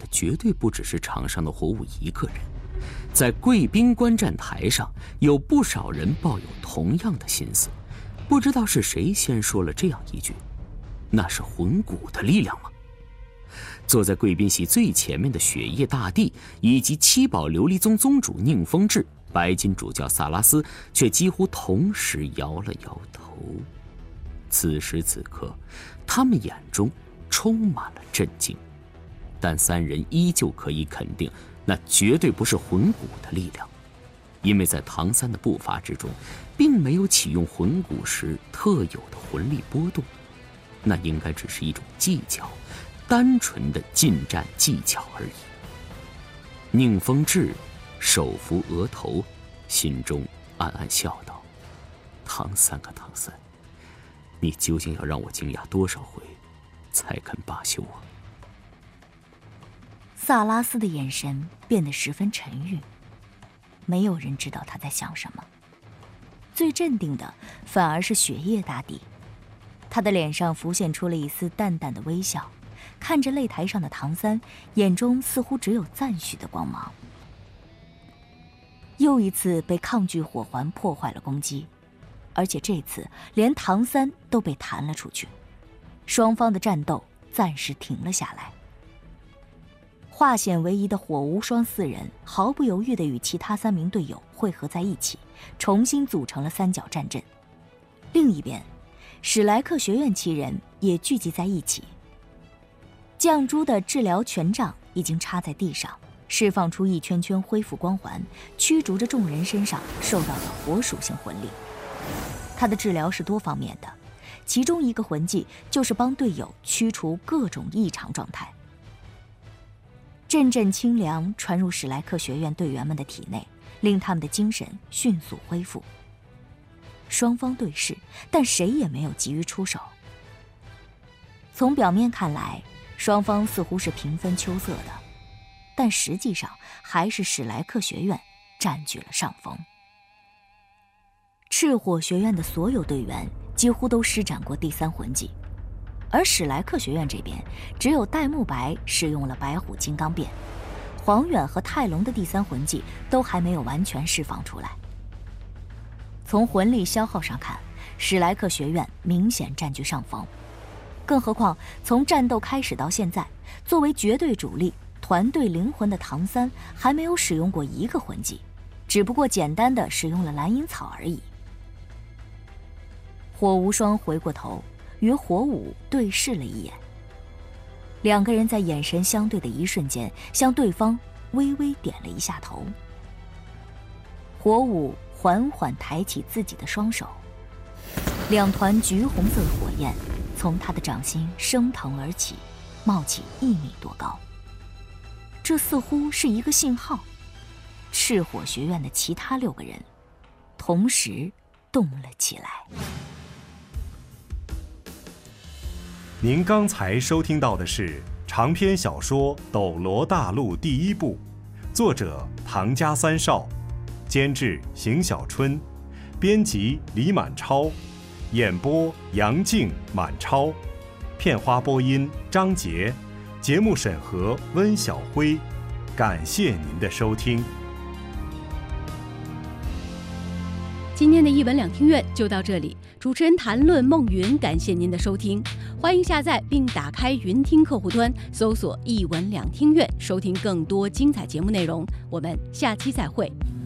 绝对不只是场上的火舞一个人，在贵宾观战台上有不少人抱有同样的心思。不知道是谁先说了这样一句：那是魂骨的力量吗？坐在贵宾席最前面的雪夜大帝以及七宝琉璃宗宗主宁风致、白金主教萨拉斯却几乎同时摇了摇头。此时此刻，他们眼中充满了震惊，但三人依旧可以肯定，那绝对不是魂骨的力量，因为在唐三的步伐之中，并没有启用魂骨时特有的魂力波动，那应该只是一种技巧，单纯的近战技巧而已。宁风致手扶额头，心中暗暗笑道：唐三啊唐三，你究竟要让我惊讶多少回才肯罢休啊？ 萨拉斯的眼神变得十分沉郁，没有人知道他在想什么。最镇定的反而是雪夜大帝，他的脸上浮现出了一丝淡淡的微笑，看着擂台上的唐三，眼中似乎只有赞许的光芒。又一次被抗拒火环破坏了攻击，而且这次连唐三都被弹了出去，双方的战斗暂时停了下来。化险为夷的火无双四人毫不犹豫地与其他3名队友汇合在一起，重新组成了三角战阵。另一边，史莱克学院7人也聚集在一起。绛珠的治疗权杖已经插在地上，释放出一圈圈恢复光环，驱逐着众人身上受到的火属性魂力。他的治疗是多方面的，其中一个魂技就是帮队友驱除各种异常状态。阵阵清凉传入史莱克学院队员们的体内，令他们的精神迅速恢复。双方对视，但谁也没有急于出手。从表面看来，双方似乎是平分秋色的，但实际上还是史莱克学院占据了上风。赤火学院的所有队员几乎都施展过第3魂技，而史莱克学院这边只有戴沐白使用了白虎金刚变，黄远和泰隆的第3魂技都还没有完全释放出来。从魂力消耗上看，史莱克学院明显占据上风，更何况从战斗开始到现在，作为绝对主力团队灵魂的唐三还没有使用过一个魂技，只不过简单的使用了蓝银草而已。火无双回过头与火舞对视了一眼，2个人在眼神相对的一瞬间，向对方微微点了一下头。火舞缓缓抬起自己的双手，2团橘红色的火焰从他的掌心升腾而起，冒起1米多高。这似乎是一个信号，赤火学院的其他6个人同时动了起来。 您刚才收听到的是长篇小说《斗罗大陆》第1部，作者唐家三少，监制邢小春，编辑李满超，演播杨静、满超，片花播音张杰，节目审核温晓辉。感谢您的收听。 今天的一文两听院就到这里，主持人谈论梦云，感谢您的收听，欢迎下载并打开云听客户端，搜索一文两听院，收听更多精彩节目内容。我们下期再会。